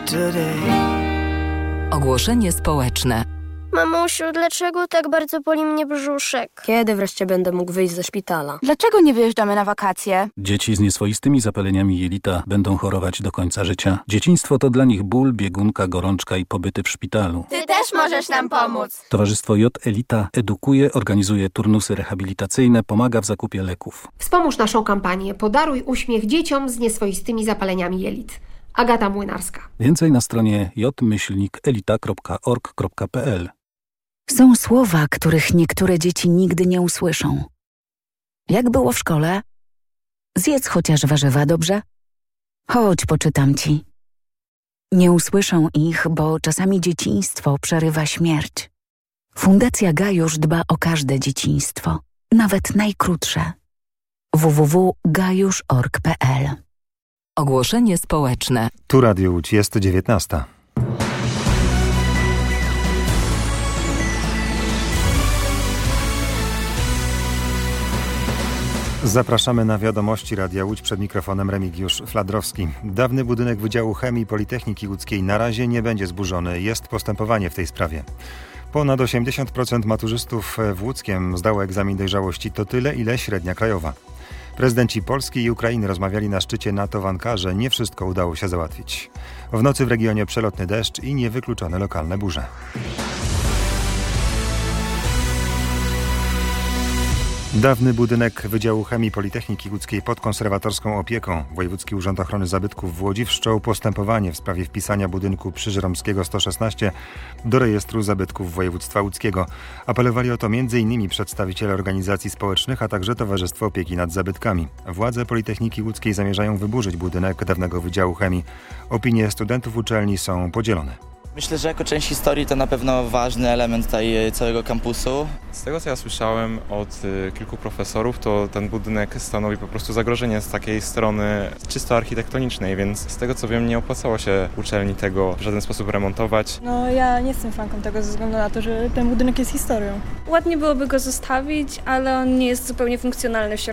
Ogłoszenie społeczne. Mamusiu, dlaczego tak bardzo boli mnie brzuszek? Kiedy wreszcie będę mógł wyjść ze szpitala? Dlaczego nie wyjeżdżamy na wakacje? Dzieci z nieswoistymi zapaleniami jelita będą chorować do końca życia. Dzieciństwo to dla nich ból, biegunka, gorączka i pobyty w szpitalu. Ty też możesz nam pomóc. Towarzystwo J Elita edukuje, organizuje turnusy rehabilitacyjne, pomaga w zakupie leków. Wspomóż naszą kampanię Podaruj uśmiech dzieciom z nieswoistymi zapaleniami jelit. Agata Młynarska. Więcej na stronie j-elita.org.pl. Są słowa, których niektóre dzieci nigdy nie usłyszą. Jak było w szkole? Zjedz chociaż warzywa, dobrze? Chodź, poczytam ci. Nie usłyszą ich, bo czasami dzieciństwo przerywa śmierć. Fundacja Gajusz dba o każde dzieciństwo, nawet najkrótsze. www.gajusz.org.pl. Ogłoszenie społeczne. Tu Radio Łódź, jest 19. Zapraszamy na wiadomości Radia Łódź, przed mikrofonem Remigiusz Fladrowski. Dawny budynek Wydziału Chemii Politechniki Łódzkiej na razie nie będzie zburzony. Jest postępowanie w tej sprawie. Ponad 80% maturzystów w Łódzkiem zdało egzamin dojrzałości. To tyle, ile średnia krajowa. Prezydenci Polski i Ukrainy rozmawiali na szczycie NATO w Ankarze. Nie wszystko udało się załatwić. W nocy w regionie przelotny deszcz i niewykluczone lokalne burze. Dawny budynek Wydziału Chemii Politechniki Łódzkiej pod konserwatorską opieką. Wojewódzki Urząd Ochrony Zabytków w Łodzi wszczął postępowanie w sprawie wpisania budynku przy Żeromskiego 116 do rejestru zabytków województwa łódzkiego. Apelowali o to m.in. przedstawiciele organizacji społecznych, a także Towarzystwo Opieki nad Zabytkami. Władze Politechniki Łódzkiej zamierzają wyburzyć budynek dawnego Wydziału Chemii. Opinie studentów uczelni są podzielone. Myślę, że jako część historii to na pewno ważny element tutaj całego kampusu. Z tego, co ja słyszałem od kilku profesorów, to ten budynek stanowi po prostu zagrożenie z takiej strony czysto architektonicznej, więc z tego, co wiem, nie opłacało się uczelni tego w żaden sposób remontować. No ja nie jestem fanką tego ze względu na to, że ten budynek jest historią. Ładnie byłoby go zostawić, ale on nie jest zupełnie funkcjonalny w środku.